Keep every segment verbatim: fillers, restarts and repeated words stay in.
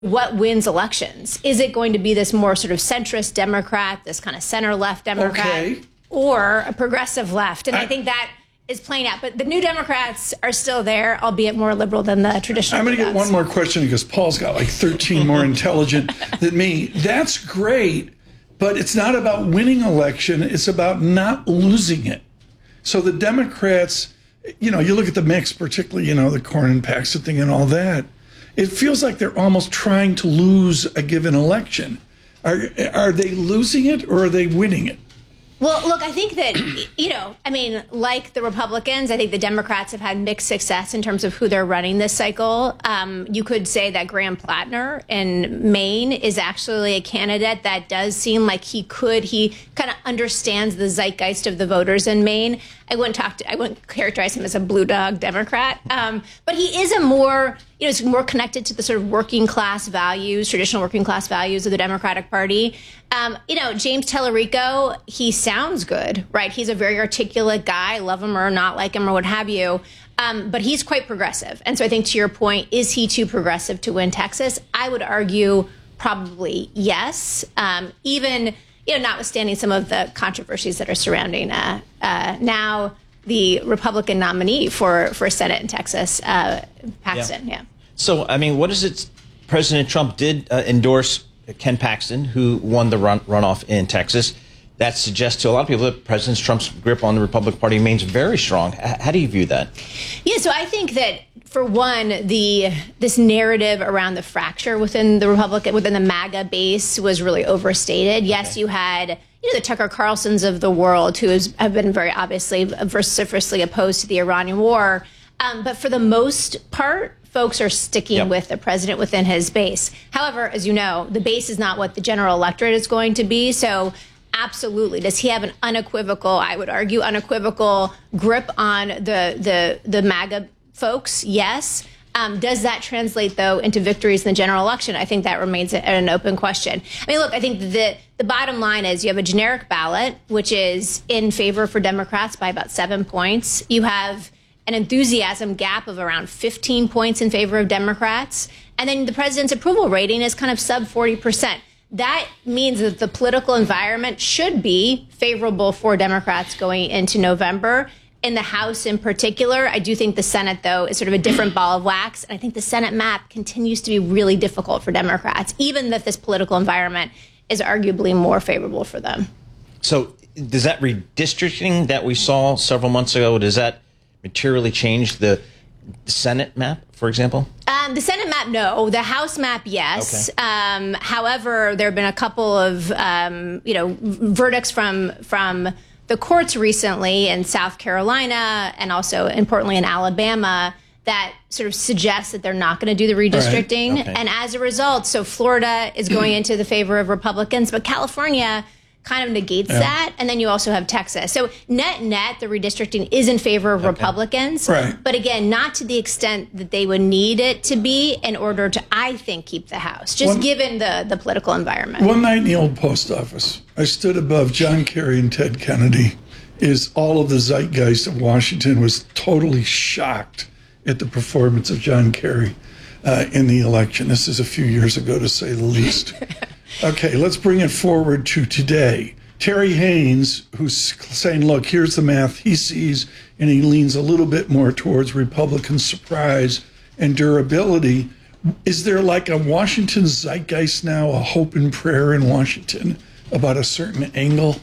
what wins elections. Is it going to be this more sort of centrist Democrat, this kind of center-left Democrat, okay. or a progressive left? And I, I think that is playing out. But the New Democrats are still there, albeit more liberal than the traditional I'm going to get one more question because Paul's got like thirteen more intelligent than me. That's great, but it's not about winning election. It's about not losing it. So the Democrats, you know, you look at the mix, particularly, you know, the Cornyn and Paxton thing and all that. It feels like they're almost trying to lose a given election. Are are they losing it or are they winning it? Well, look, I think that, you know, I mean, like the Republicans, I think the Democrats have had mixed success in terms of who they're running this cycle. Um, you could say that Graham Plattner in Maine is actually a candidate that does seem like he could, he kind of understands the zeitgeist of the voters in Maine. I wouldn't talk to, I wouldn't characterize him as a blue dog Democrat, um, but he is a more, you know, he's more connected to the sort of working class values, traditional working class values of the Democratic Party. Um, you know, James Tellerico, he sounds good, right? He's a very articulate guy, love him or not like him or what have you. Um, but he's quite progressive. And so I think to your point, is he too progressive to win Texas? I would argue probably yes. Um, even, you know, notwithstanding some of the controversies that are surrounding uh, uh, now the Republican nominee for, for Senate in Texas, uh, Paxton. Yeah. yeah. So, I mean, what is it? President Trump did uh, endorse Ken Paxton, who won the run, runoff in Texas. That suggests to a lot of people that President Trump's grip on the Republican Party remains very strong. H- how do you view that? Yeah, so I think that, for one, the this narrative around the fracture within the Republican, within the MAGA base was really overstated. Yes, okay. You had, you know, the Tucker Carlsons of the world who has, have been very obviously vociferously opposed to the Iranian war. Um, but for the most part, folks are sticking yep. with the president within his base. However, as you know, the base is not what the general electorate is going to be. So absolutely, does he have an unequivocal, I would argue, unequivocal grip on the the, the MAGA folks? Yes. Um, does that translate, though, into victories in the general election? I think that remains a, an open question. I mean, look, I think the, the bottom line is you have a generic ballot, which is in favor for Democrats by about seven points. You have an enthusiasm gap of around fifteen points in favor of Democrats. And then the president's approval rating is kind of sub forty percent. That means that the political environment should be favorable for Democrats going into November. In the House in particular, I do think the Senate, though, is sort of a different ball of wax. And I think the Senate map continues to be really difficult for Democrats, even if this political environment is arguably more favorable for them. So does that redistricting that we saw several months ago, does that materially change the Senate map, for example? Um, the Senate map, no. The House map, yes. Okay. Um, however, there have been a couple of, um, you know, verdicts from from the courts recently in South Carolina and also, importantly, in Alabama that sort of suggests that they're not going to do the redistricting. Right. Okay. And as a result, so Florida is going into the favor of Republicans, but California kind of negates yeah. that. And then you also have Texas. So net net, the redistricting is in favor of okay. Republicans. Right. But again, not to the extent that they would need it to be in order to, I think, keep the House, just one, given the, the political environment. One night in the old post office, I stood above John Kerry and Ted Kennedy. Is all of the zeitgeist of Washington was totally shocked at the performance of John Kerry uh, in the election. This is a few years ago, to say the least. Okay, let's bring it forward to today. Terry Haynes, who's saying, look, here's the math he sees, and he leans a little bit more towards Republican surprise and durability. Is there like a Washington zeitgeist now, a hope and prayer in Washington about a certain angle?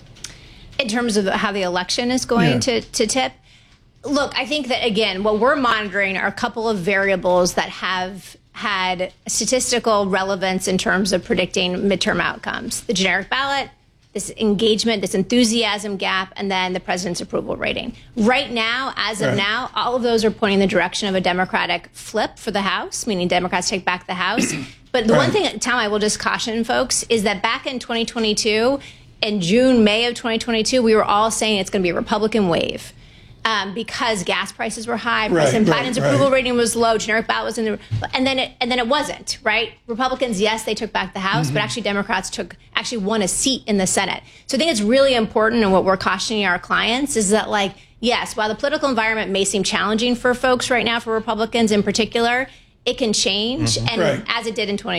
In terms of how the election is going yeah. to, to tip? Look, I think that, again, what we're monitoring are a couple of variables that have had statistical relevance in terms of predicting midterm outcomes. The generic ballot, this engagement, this enthusiasm gap, and then the president's approval rating. Right now, as of right. now, all of those are pointing in the direction of a Democratic flip for the House, meaning Democrats take back the House. But the right. one thing, Tom, I will just caution folks, is that back in twenty twenty-two, in June, May of twenty twenty-two, we were all saying it's going to be a Republican wave. Um, because gas prices were high, right, President right, Biden's right. approval rating was low, generic ballot was in the, and then it, and then it wasn't, right? Republicans, yes, they took back the House, mm-hmm. but actually Democrats took, actually won a seat in the Senate. So I think it's really important, and what we're cautioning our clients is that, like, yes, while the political environment may seem challenging for folks right now, for Republicans in particular, it can change, and Right. as it did in twenty